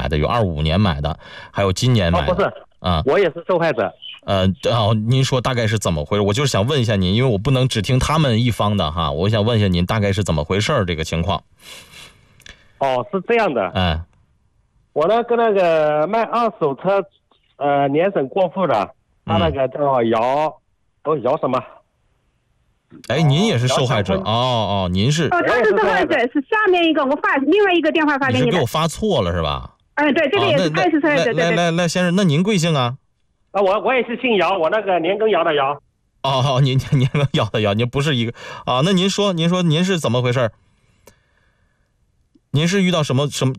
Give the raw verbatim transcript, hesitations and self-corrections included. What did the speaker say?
的，有二五年买的，还有今年买的。 哦、不是啊， 我也是受害者。 呃，哦，您说大概是怎么回事？我就是想问一下您，因为我不能只听他们一方的哈，我想问一下您大概是怎么回事这个情况。 哦，是这样的。 哎， 我呢跟那个卖二手车，呃，年审过户的，他那个叫姚，哦，姚什么？ 哎，您也是受害者？哦哦，您是？ 哦，他是受害者，是下面一个我发另外一个电话发给你的。 你是给我发错了是吧？ 哎，对，这个也是，他也是受害者。对对。 来来来，先生，那您贵姓啊？ 啊，我我也是姓姚，我那个年羹尧的尧。 哦哦，您年羹尧的尧，您不是一个啊？那您说，您说您是怎么回事？您是遇到什么什么？